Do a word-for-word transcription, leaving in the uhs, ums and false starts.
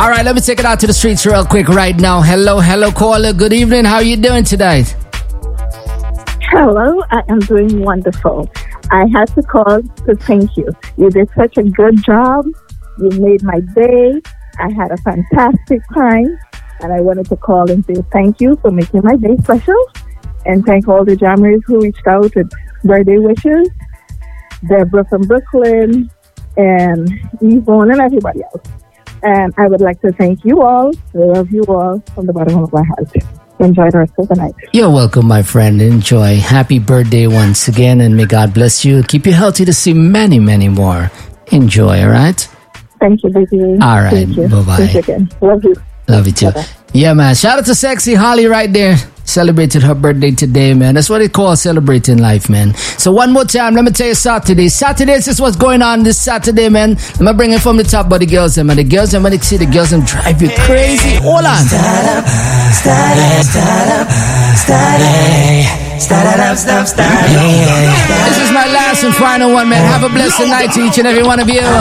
All right, let me take it out to the streets real quick right now. Hello, hello, caller. Good evening. How are you doing tonight? Hello, I am doing wonderful. I had to call to thank you. You did such a good job. You made my day. I had a fantastic time. And I wanted to call and say thank you for making my day special. And thank all the jammers who reached out with birthday wishes. Deborah from Brooklyn and Yvonne and everybody else. And I would like to thank you all. I love you all from the bottom of my heart. Enjoy the rest of the night. You're welcome, my friend. Enjoy. Happy birthday once again, and may God bless you. Keep you healthy to see many, many more. Enjoy, all right? Thank you, baby. All right. Thank you. Bye-bye. Thank you again. Love you. Love you too. Bye-bye. Yeah, man. Shout out to Sexy Holly right there. Celebrated her birthday today, man. That's what they call celebrating life, man. So one more time, let me tell you Saturday. Saturday, this is what's going on this Saturday, man. Let me bring it from the top, but the girls, man. The girls, man, when they see the girls, them drive you crazy. Hold on. Start up, start up, start up, start up, start up, start up, start up. This is my last and final one, man. Have a blessed night to each and every one of you.